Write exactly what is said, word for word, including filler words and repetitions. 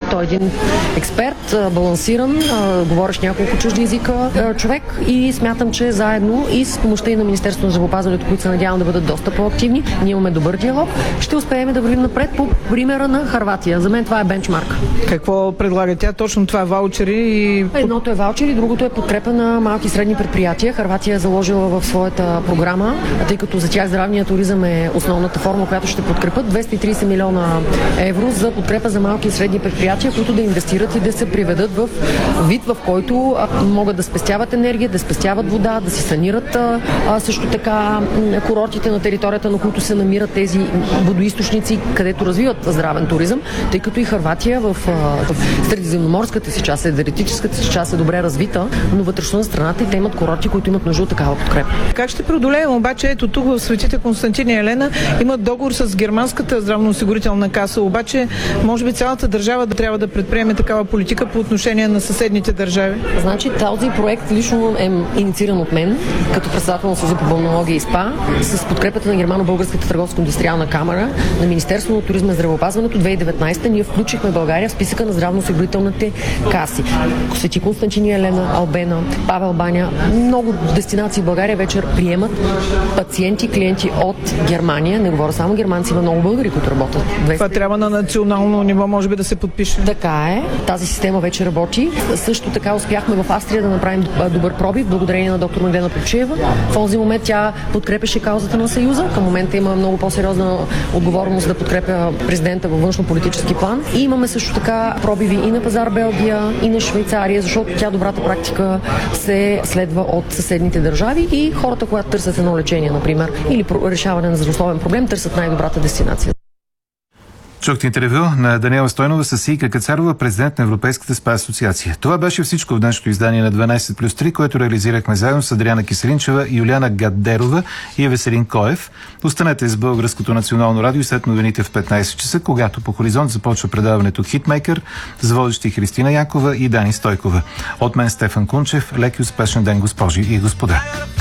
Той е един експерт, балансиран, говорещ няколко чужди езика човек и смятам, че заедно и с помощта и на Министерството на здравеопазването, които се надявам да бъдат доста по-активни, ние имаме добър диалог, ще успеем да вървим напред по примера на Хърватия. За мен това е бенчмарк. Какво предлага тя? Точно това е ваучери и... Едното е ваучери, другото е подкрепа на малки и средни предприятия. Хърватия е заложила в своята програма, тъй като за тях здравният туризъм е основната форма, която ще подкрепят двеста и трийсет милиона евро за подкрепа за малки и средни предприятия, които да инвестират и да се приведат в вид, в който могат да спестяват енергия, да спестяват вода, да си санират а, също така курортите на територията, на които се намират тези водоизточници, където развиват здравен туризъм, тъй като и Хърватия в, в средиземноморската си част, енергетическата си част е добре развита, но вътрешно на страната и те имат курорти, които имат нужда от такава подкрепа. Как ще преодолеем обаче, ето тук в Светите Константин и Елена имат договор с германската здравноосигурителна каса, обаче може би цялата държава да трябва да предприеме такава политика по отношение на съседните държави? Значи този проект лично е иницииран от мен, като председател на Съюза по балнеология и спа, с подкрепата на Германо-българската търговско-индустриална камара, на Министерството на туризма и здравеопазването. две хиляди и деветнадесета ние включихме България в списъка на здравноосигурителните каси. Свети Константин и Елена, Албена, Павел баня. Много дестинации в България вече приемат пациенти, клиенти от Германия. Не говоря само германци, има много българи, които работят. Това трябва на национално ниво, може би, да се подпише. Така е. Тази система вече работи. Също така успяхме в Австрия да направим добър пробив, благодарение на доктор Меглена Плочиева. В този момент тя подкрепеше каузата на Съюза. Към момента има много по-сериозна отговорност да подкрепя президента във външно-политически план. И имаме също така пробиви и на пазар Белгия, и на Швейцария, защото тя добрата практика се следва от съседните държави и хората, когато търсят едно лечение, например, или решаване на здравословен проблем, търсят най-добрата дестинация. Чухте интервю на Даниела Стойнова с Ика Кацарова, президент на Европейската спа асоциация. Това беше всичко в днешното издание на дванадесет плюс три, което реализирахме заедно с Адриана Киселинчева, Юлиана Гаддерова и Веселин Коев. Останете с Българското национално радио след новините в петнадесет часа, когато по Хоризонт започва предаването Хитмейкър с водещи Христина Янкова и Дани Стойкова. От мен Стефан Кунчев, лек и успешен ден, госпожи и господа.